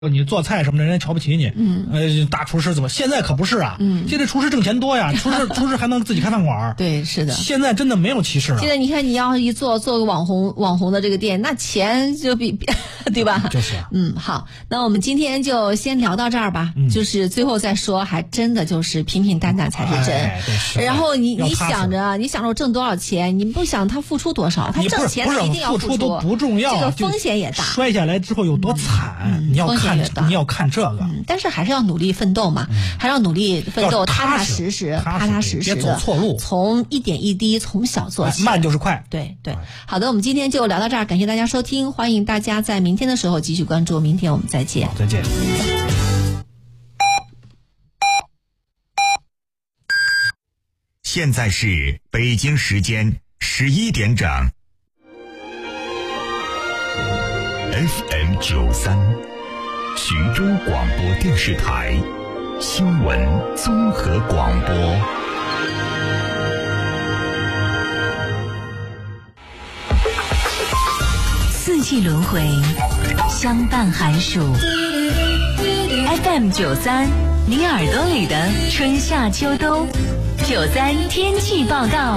你做菜什么的，人家瞧不起你。大厨师怎么？现在可不是啊。现在厨师挣钱多呀，厨师还能自己开饭馆。 对，是的。 现在真的没有歧视了。 现在你看，你要一做个网红的这个店，那钱就比对吧？ 就是。 好，那我们今天就先聊到这儿吧。就是最后再说，还真的就是平平淡淡才是真。然后你想着我挣多少钱，你不想他付出多少，他挣钱他一定要付出都不重要， 这个风险也大。 摔下来之后有多惨，你要看这个。 但是还是要努力奋斗嘛，还要努力奋斗，踏踏实实的， 别走错路， 从一点一滴，从小做起， 慢就是快。 对。好的，我们今天就聊到这儿，感谢大家收听，欢迎大家在明天的时候继续关注，明天我们再见。 再见。 现在是北京时间11点整。FM93，徐州广播电视台新闻综合广播。 四季轮回，相伴寒暑。FM93，你耳朵里的春夏秋冬。93天气报告。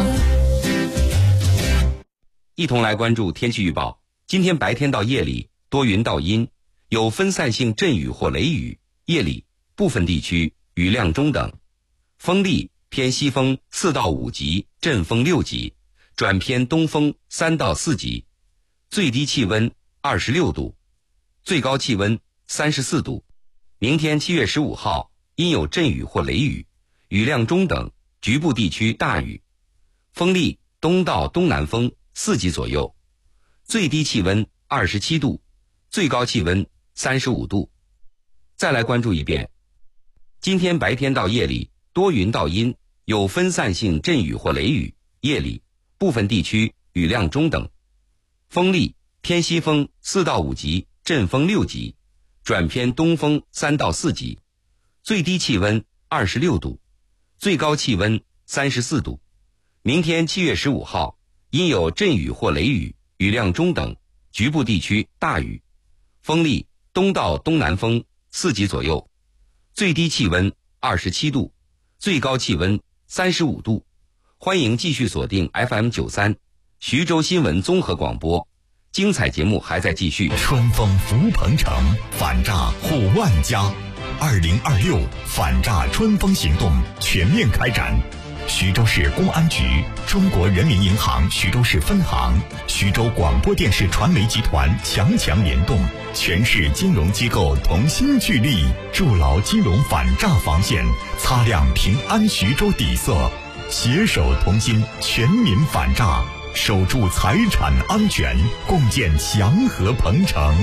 一同来关注天气预报。今天白天到夜里多云到阴，有分散性阵雨或雷雨，夜里部分地区雨量中等，风力偏西风4到5级，阵风6级，转偏东风3到4级，最低气温26度，最高气温34度。明天7月15号阴有阵雨或雷雨，雨量中等，局部地区大雨，风力东到东南风4级左右，最低气温27度，最高气温35度。再来关注一遍，今天白天到夜里多云到阴，有分散性阵雨或雷雨，夜里部分地区雨量中等，风力偏西风4到5级，阵风6级，转偏东风3到4级，最低气温26度，最高气温34度。明天7月15号阴有阵雨或雷雨，雨量中等，局部地区大雨，风力东到东南风4级左右，最低气温27度，最高气温35度。欢迎继续锁定 FM93 徐州新闻综合广播，精彩节目还在继续。 春风福鹏城，反诈护万家。2026反诈春风行动全面开展。徐州市公安局、中国人民银行徐州市分行、徐州广播电视传媒集团强联动，全市金融机构同心聚力，筑牢金融反诈防线，擦亮平安徐州底色，携手同心，全民反诈，守住财产安全，共建祥和鹏城。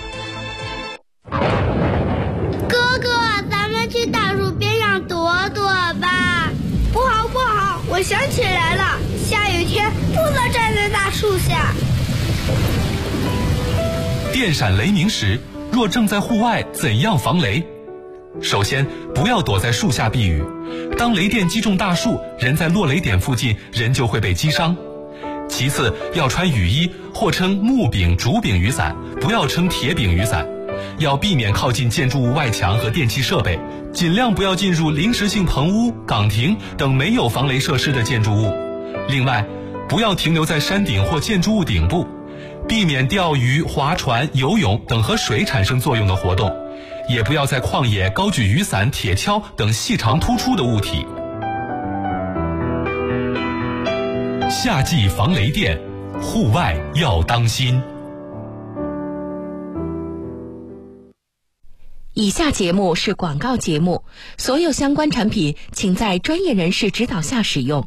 哥哥，咱们去大树边上躲躲吧。不好，我想起来了，下雨天不能站在大树下。 电闪雷鸣时，若正在户外，怎样防雷？首先，不要躲在树下避雨。当雷电击中大树，人在落雷点附近，人就会被击伤。其次，要穿雨衣或称木柄、竹柄雨伞，不要称铁柄雨伞。要避免靠近建筑物外墙和电气设备，尽量不要进入临时性棚屋、岗亭等没有防雷设施的建筑物。另外，不要停留在山顶或建筑物顶部，避免钓鱼、划船、游泳等和水产生作用的活动，也不要在旷野高举雨伞、铁锹等细长突出的物体。夏季防雷电，户外要当心。 以下节目是广告节目，所有相关产品请在专业人士指导下使用。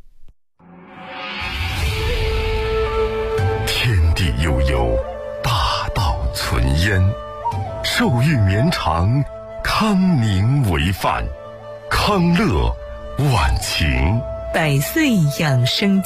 天地悠悠，大道存焉，寿欲绵长，康宁为范，康乐万情， 100岁养生